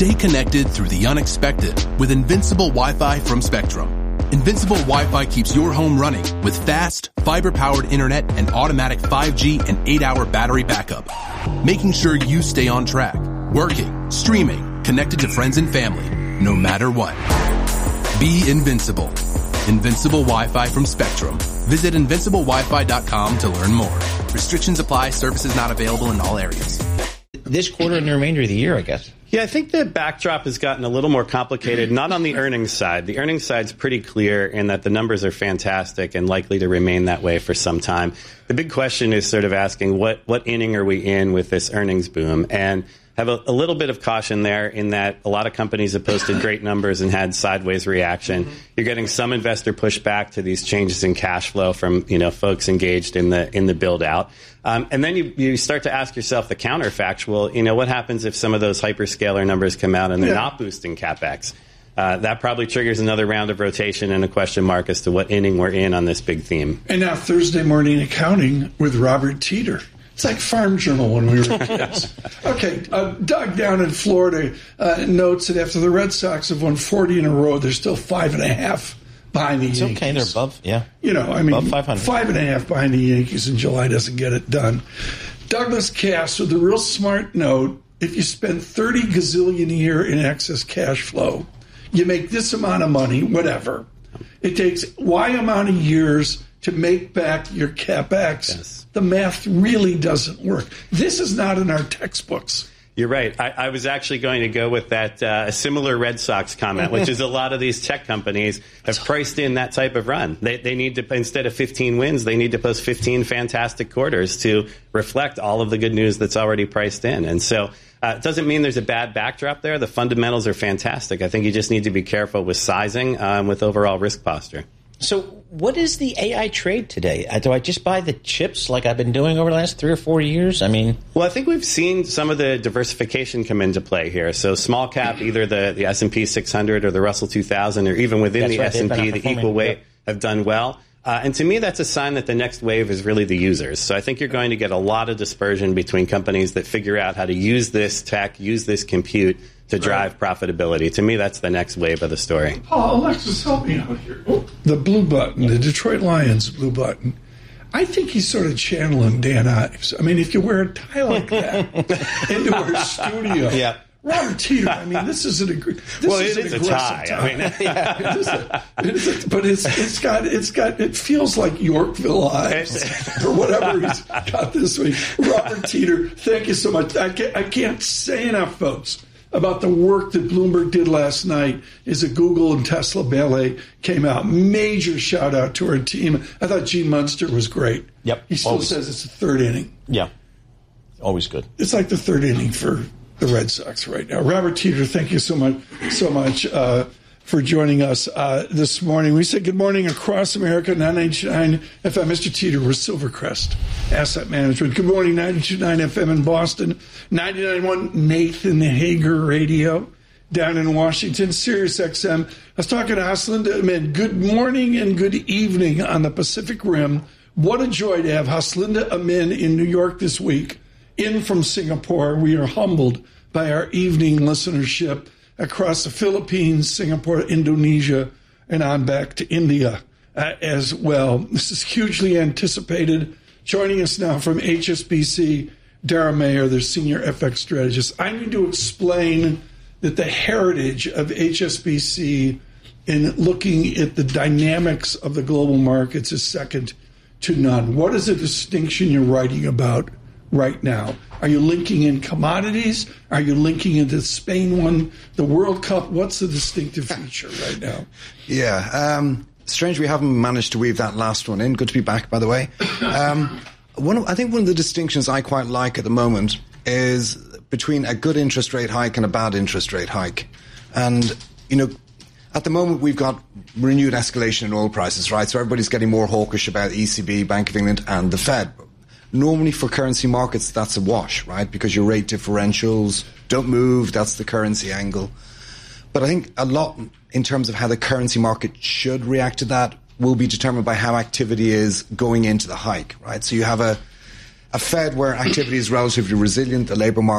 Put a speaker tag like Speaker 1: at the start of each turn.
Speaker 1: Stay connected through the unexpected with Invincible Wi-Fi from Spectrum. Invincible Wi-Fi keeps your home running with fast, fiber-powered internet and automatic 5G and 8-hour battery backup, making sure you stay on track, working, streaming, connected to friends and family, no matter what. Be invincible. Invincible Wi-Fi from Spectrum. Visit invinciblewifi.com to learn more. Restrictions apply. Services not available in all areas.
Speaker 2: This quarter and the remainder of the year, I guess.
Speaker 3: Yeah, I think the backdrop has gotten a little more complicated, not on the earnings side. The earnings side's pretty clear in that the numbers are fantastic and likely to remain that way for some time. The big question is sort of asking what inning are we in with this earnings boom? And have a little bit of caution there in that a lot of companies have posted great numbers and had sideways reaction. You're getting some investor pushback to these changes in cash flow from folks engaged in the build out. And then you start to ask yourself the counterfactual, what happens if some of those hyperscaler numbers come out and they're not boosting CapEx? That probably triggers another round of rotation and a question mark as to what inning we're in on this big theme.
Speaker 4: And now Thursday morning accounting with Robert Teeter. It's like Farm Journal when we were kids. Okay, Doug down in Florida notes that after the Red Sox have won 40 in a row, they're still 5.5 behind the Yankees.
Speaker 2: It's okay, they're above, yeah.
Speaker 4: Above
Speaker 2: 500.
Speaker 4: 5.5 behind the Yankees in July doesn't get it done. Douglas Cass with a real smart note, if you spend 30 gazillion a year in excess cash flow, you make this amount of money, whatever. It takes Y amount of years to make back your CapEx.
Speaker 3: Yes.
Speaker 4: The math really doesn't work. This is not in our textbooks.
Speaker 3: You're right. I was actually going to go with that similar Red Sox comment, which is a lot of these tech companies have priced in that type of run. They need to, instead of 15 wins, they need to post 15 fantastic quarters to reflect all of the good news that's already priced in. And so it doesn't mean there's a bad backdrop there. The fundamentals are fantastic. I think you just need to be careful with sizing, with overall risk posture.
Speaker 2: So what is the AI trade today? Do I just buy the chips like I've been doing over the last 3 or 4 years?
Speaker 3: Well, I think we've seen some of the diversification come into play here. So small cap, either the S&P 600 or the Russell 2000, or even within the S&P, the equal weight have done well. And to me, that's a sign that the next wave is really the users. So I think you're going to get a lot of dispersion between companies that figure out how to use this tech, use this compute to drive profitability. To me, that's the next wave of the story.
Speaker 4: Oh, Alexis, help me out here. The blue button, the Detroit Lions blue button. I think he's sort of channeling Dan Ives. If you wear a tie like that into our studio.
Speaker 2: Yeah.
Speaker 4: Robert Teeter, this is an aggressive tie. But it feels like Yorkville Ives or whatever he's got this week. Robert Teeter, thank you so much. I can't say enough, folks, about the work that Bloomberg did last night as a Google and Tesla ballet came out. Major shout out to our team. I thought Gene Munster was great.
Speaker 2: Yep.
Speaker 4: He still says it's the third inning.
Speaker 2: Yeah. Always good.
Speaker 4: It's like the third inning for the Red Sox right now. Robert Teeter, thank you so much for joining us this morning. We said good morning across America, 989 FM. Mr. Teeter, we're Silvercrest Asset Management. Good morning, 929 FM in Boston, 99.1 Nathan Hager Radio down in Washington, Sirius XM. I was talking to Haslinda Amin. Good morning and good evening on the Pacific Rim. What a joy to have Haslinda Amin in New York this week. In from Singapore, we are humbled by our evening listenership across the Philippines, Singapore, Indonesia, and on back to India as well. This is hugely anticipated. Joining us now from HSBC, Dara Mayer, their senior FX strategist. I need to explain that the heritage of HSBC in looking at the dynamics of the global markets is second to none. What is the distinction you're writing about right now? Are you linking in commodities? Are you linking into Spain won the World Cup? What's the distinctive feature right now?
Speaker 5: Yeah, strange we haven't managed to weave that last one in. Good to be back, by the way. I think one of the distinctions I quite like at the moment is between a good interest rate hike and a bad interest rate hike. And, at the moment we've got renewed escalation in oil prices, right? So everybody's getting more hawkish about ECB, Bank of England, and the Fed. Normally for currency markets, that's a wash, right? Because your rate differentials don't move. That's the currency angle. But I think a lot in terms of how the currency market should react to that will be determined by how activity is going into the hike, right? So you have a Fed where activity is relatively resilient, the labor market